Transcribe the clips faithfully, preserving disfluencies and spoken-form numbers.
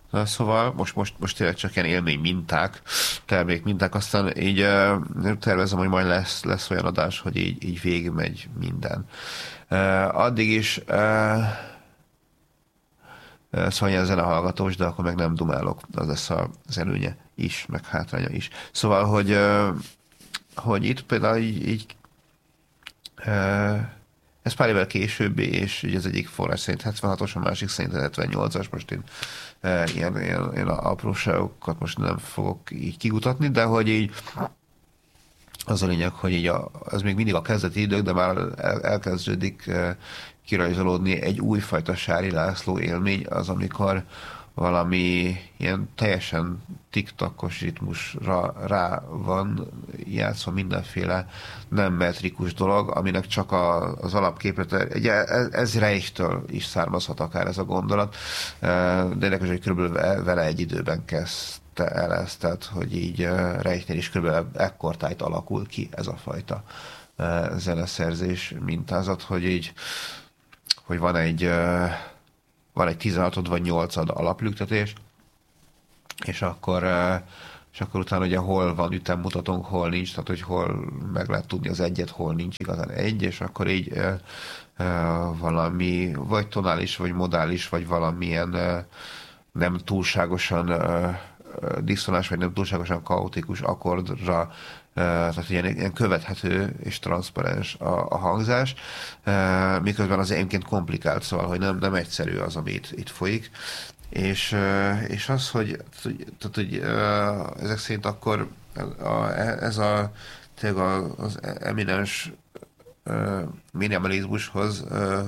Na, szóval most, most, most tényleg csak ilyen élmény minták, termék minták, aztán így uh, tervezem, hogy majd lesz, lesz olyan adás, hogy így, így végigmegy minden. Uh, addig is uh, szóval ilyen zenehallgatós, de akkor meg nem dumálok, az lesz az előnye is, meg hátránya is. Szóval, hogy, uh, hogy itt például így, így uh, ez pár évvel későbbi, és így az egyik forrás szerint hetvenhatos, a másik szerint hetvennyolcas, most én e, ilyen, ilyen, ilyen apróságokat most nem fogok így kigutatni, de hogy így az a lényeg, hogy így a, az még mindig a kezdeti idők, de már el, elkezdődik e, kirajzolódni egy újfajta Sári László élmény, az amikor valami ilyen teljesen tiktokos ritmusra rá van játszva mindenféle nem metrikus dolog, aminek csak a, az alapképlete, ugye ez, ez Reichtől is származhat akár ez a gondolat, de érdekes, hogy körülbelül vele egy időben kezdte el ezt, tehát hogy így Reichtnél is körülbelül ekkortájt alakul ki ez a fajta zeneszerzés mintázat, hogy így, hogy van egy van egy tizenhatod vagy nyolcad alaplüktetés, és akkor, és akkor utána ugye hol van ütemmutatónk, hol nincs, tehát hogy hol meg lehet tudni az egyet, hol nincs igazán egy, és akkor így e, e, valami, vagy tonális, vagy modális, vagy valamilyen e, nem túlságosan e, diszonás, vagy nem túlságosan kaotikus akkordra, tehát ilyen, ilyen követhető és transzparens a, a hangzás, miközben az egyébként komplikált, szóval, hogy nem, nem egyszerű az, ami itt, itt folyik. És, és az, hogy, tehát, hogy ezek szerint akkor a, ez a, tényleg az eminens minimalizmushoz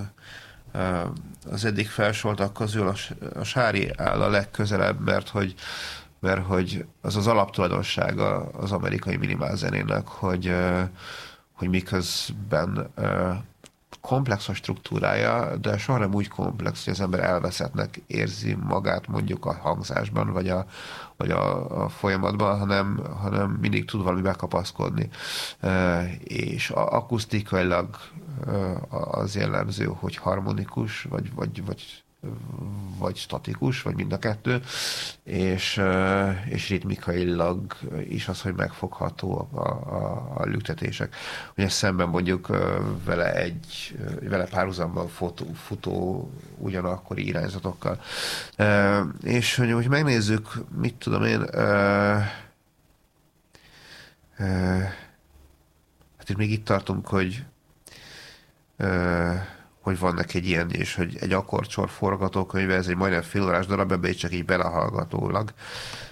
az eddig felsoroltak közül a, a Sári áll a legközelebb, mert hogy mert hogy az az alaptulajdonsága az amerikai minimálzenének, hogy, hogy miközben komplex a struktúrája, de soha nem úgy komplex, hogy az ember elveszettnek érzi magát mondjuk a hangzásban, vagy a, vagy a, a folyamatban, hanem, hanem mindig tud valami bekapaszkodni. És akusztikailag az jellemző, hogy harmonikus, vagy, vagy, vagy vagy statikus, vagy mind a kettő, és, és ritmikailag is az, hogy megfogható a, a, a lüktetések. Ugye szemben mondjuk vele egy, vele párhuzamban futó, futó ugyanakkori irányzatokkal. És hogy, hogy megnézzük, mit tudom én, hát itt még itt tartunk, hogy hogy van neki egy ilyen, és hogy egy akkordsor forgatókönyve, ez egy majdnem fél órás darab, ebbe csak így belehallgatólag.